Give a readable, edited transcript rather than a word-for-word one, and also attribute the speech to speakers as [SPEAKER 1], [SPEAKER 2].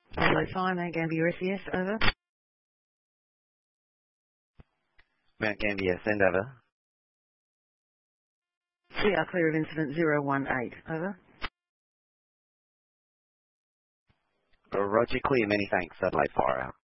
[SPEAKER 1] Hello, fire, Mount Gambier SES, over.
[SPEAKER 2] Mount Gambier, send over.
[SPEAKER 1] CR clear of incident 018, over.
[SPEAKER 2] Roger, clear, many thanks, Adelaide Fire out.